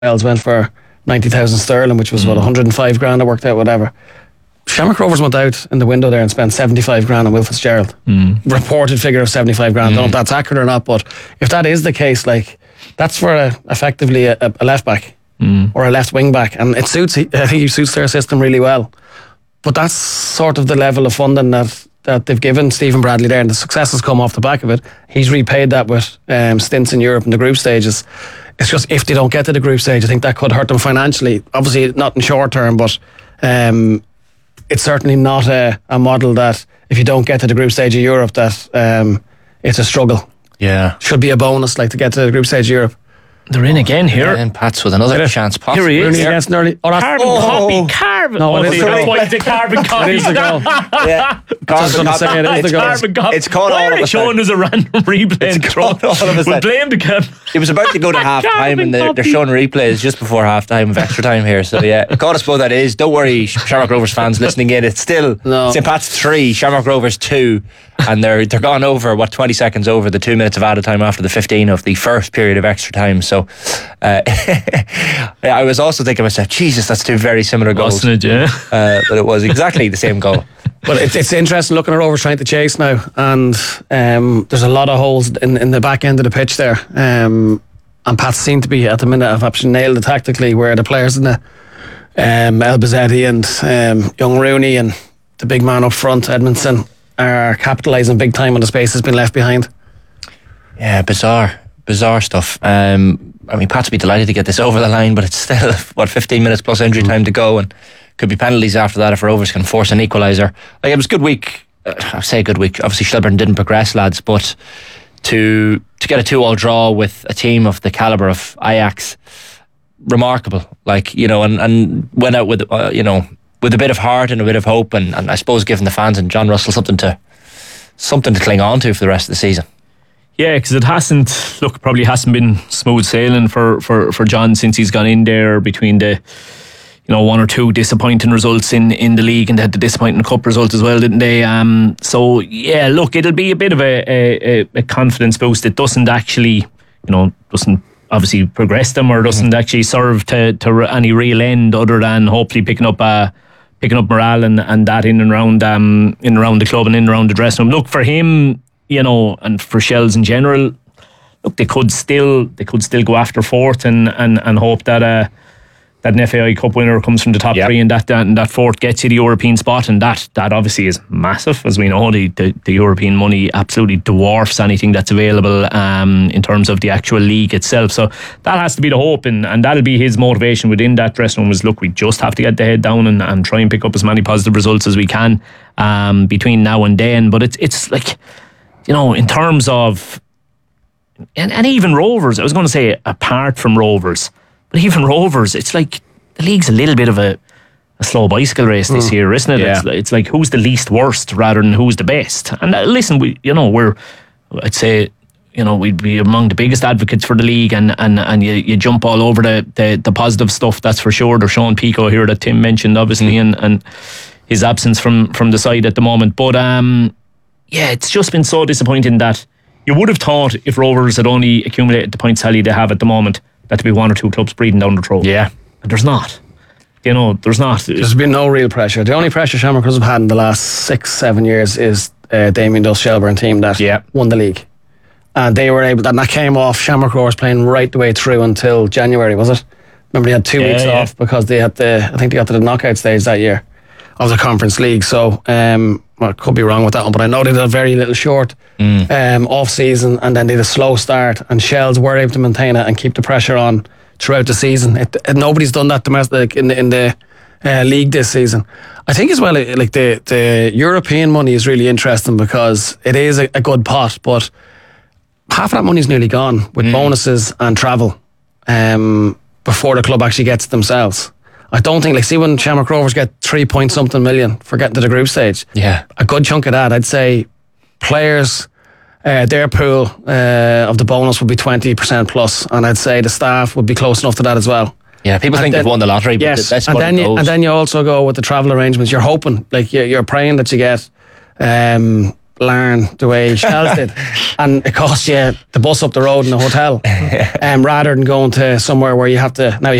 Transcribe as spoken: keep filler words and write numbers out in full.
Wales went for ninety thousand sterling, which was mm. what one hundred five grand. I worked out, whatever. Shamrock Rovers went out in the window there and spent seventy-five grand on Will Fitzgerald. Mm. Reported figure of seventy-five grand. Mm. I don't know if that's accurate or not, but if that is the case, like that's for a, effectively a, a left back mm. or a left wing back, and it suits. I think he suits their system really well. But that's sort of the level of funding that, that they've given Stephen Bradley there, and the success has come off the back of it. He's repaid that with um, stints in Europe in the group stages. It's just if they don't get to the group stage, I think that could hurt them financially. Obviously, not in short term, but um, it's certainly not a, a model that if you don't get to the group stage of Europe, that um, it's a struggle. Yeah, should be a bonus, like to get to the group stage of Europe. They're in again here. Yeah, and Pats with another chance. Pop. Here he is. Rooney against Nurley. Oh, carbon oh. copy. Carbon. No, it oh, is the goal. That's why the carbon copy. It is the goal. Yeah. Carbon copy. Say it is the goal. Carbon copy. It's called why all are of they us. showing us a random replay? It's called all of us. We'll blame the cap. It was about to go to half time, and they're, they're showing replays just before half time of extra time here. So yeah, call us both that is. Don't worry, Shamrock Rovers fans listening in. It's still no. Saint Pat's three, Shamrock Rovers two, and they're they're gone over what twenty seconds over the two minutes of added time after the fifteen of the first period of extra time. So uh, I was also thinking to myself, Jesus, that's two very similar goals. Wasn't it? Yeah, uh, but it was exactly the same goal. But it's, it's interesting looking at Rovers trying to chase now, and um, there's a lot of holes in, in the back end of the pitch there. Um, and Pats seem to be at the minute have absolutely nailed it tactically, where the players in the um, El Bazzetti and um, young Rooney and the big man up front, Edmondson, are capitalising big time on the space that's been left behind. Yeah, bizarre, bizarre stuff. Um, I mean, Pats would be delighted to get this over the line, but it's still what fifteen minutes plus injury mm. time to go, and could be penalties after that if Rovers can force an equaliser. Like, it was a good week. Uh, I say a good week. Obviously, Shelburne didn't progress, lads, but to to get a two-all draw with a team of the calibre of Ajax, remarkable. Like, you know, and, and went out with uh, you know with a bit of heart and a bit of hope, and, and I suppose giving the fans and John Russell something to something to cling on to for the rest of the season. Yeah, because it hasn't, look, probably hasn't been smooth sailing for, for, for John since he's gone in there, between the, you know, one or two disappointing results in, in the league, and they had the disappointing cup result as well, didn't they? Um, so, yeah, look, it'll be a bit of a, a, a confidence boost. It doesn't actually, you know, doesn't obviously progress them, or doesn't actually serve to, to any real end other than hopefully picking up a, picking up morale and, and that in and around um, in and around the club and in and around the dressing room. Look, for him, you know, and for Shells in general, look, they could still they could still go after fourth and, and, and hope that uh, that an F A I Cup winner comes from the top yep. three, and that, that and that fourth gets you the European spot, and that that obviously is massive, as we know. The, the, the European money absolutely dwarfs anything that's available um, in terms of the actual league itself. So that has to be the hope, and, and that'll be his motivation within that dressing room. Was look, we just have to get the head down and, and try and pick up as many positive results as we can um, between now and then. But it's it's like, you know, in terms of and, and even Rovers, I was going to say apart from Rovers, but even Rovers, it's like the league's a little bit of a, a slow bicycle race this mm. year, isn't it? Yeah. It's, it's like who's the least worst rather than who's the best. And uh, listen, we, you know, we're, I'd say, you know, we'd be among the biggest advocates for the league, and, and, and you, you jump all over the, the, the positive stuff, that's for sure. There's Sean Pico here that Tim mentioned, obviously, mm. and, and his absence from, from the side at the moment. But um, yeah, it's just been so disappointing that you would have thought if Rovers had only accumulated the points tally they have at the moment, that to be one or two clubs breathing down the throat. Yeah. But there's not. You know, there's not. There's been no real pressure. The only pressure Shamrock have had in the last six, seven years is uh, Damien Duff's Shelburne team that yeah. won the league. And they were able, and that came off Shamrock Rovers playing right the way through until January, was it? Remember, they had two yeah, weeks yeah. off because they had the, I think they got to the knockout stage that year of the Conference League. So, um, well, I could be wrong with that one, but I know they did a very little short mm. um, off season, and then they did a slow start, and Shells were able to maintain it and keep the pressure on throughout the season. It, it, nobody's done that domestic in the, in the uh, league this season. I think as well, like the, the European money is really interesting because it is a, a good pot, but half of that money is nearly gone with mm. bonuses and travel um, before the club actually gets it themselves. I don't think, like, see when Shamrock Rovers get three point something million for getting to the group stage. Yeah. A good chunk of that, I'd say players, uh, their pool uh, of the bonus would be twenty percent plus, and I'd say the staff would be close enough to that as well. Yeah, people and think then, they've won the lottery, but yes, that's and what then it you, goes. and then you also go with the travel arrangements. You're hoping, like you're, you're praying that you get um, Larne the way Shells did, and it costs you the bus up the road and the hotel, um, rather than going to somewhere where you have to now. You